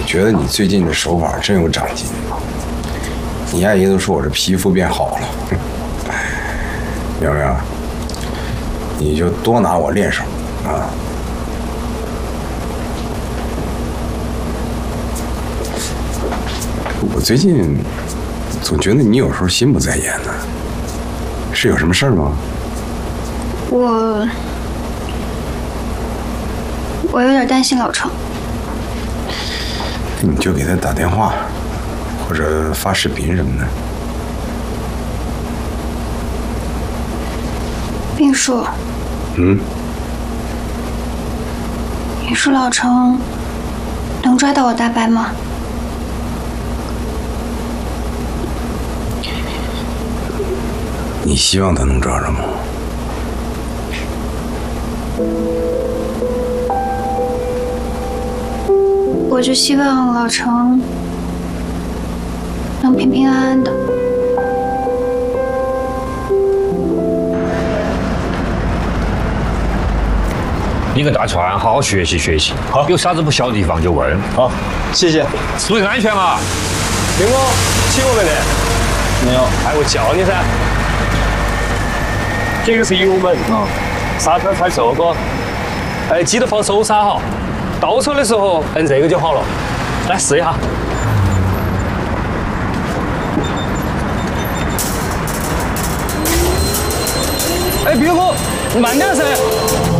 我觉得你最近的手法真有长进。你阿姨都说我这皮肤变好了，明明，你就多拿我练手啊！我最近总觉得你有时候心不在焉呢，是有什么事儿吗？ 我有点担心老程。 你就给他打电话，或者发视频什么的。 冰叔，你说老程能抓到我大白吗？ 你希望他能抓着吗？ 我就希望老程能平平安安的。 你跟大川好好学习学习， 好， 有啥子不晓得地方就问。 好，谢谢。 注意安全嘛。 林哥，骑过没得？没有。哎，我叫你噻。这个是油门啊，刹车踩手哥。哎，记得放手刹哈。倒车的时候摁这个就好了。来试一下。哎，别哥，你慢点噻。